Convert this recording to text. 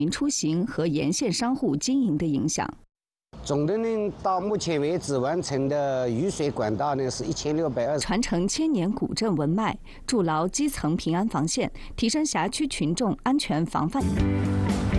出行和沿线商户经营的影响。 总的呢，到目前为止完成的雨水管道呢是1620， 传承千年古镇文脉，筑牢基层平安防线，提升辖区群众安全防范。